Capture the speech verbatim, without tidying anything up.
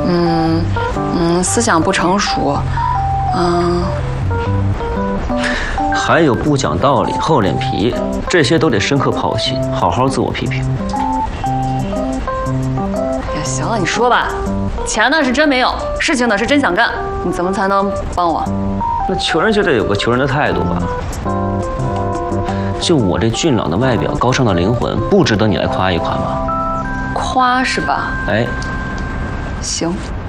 嗯嗯，思想不成熟，嗯， 还有不讲道理、厚脸皮，这些都得深刻剖析，好好自我批评。 呀，行了，你说吧，钱呢是真没有，事情呢是真想干，你怎么才能帮我？ 那求人就得有个求人的态度吧。就我这俊朗的外表、高尚的灵魂，不值得你来夸一夸吗？ 夸是吧？ 哎， 行。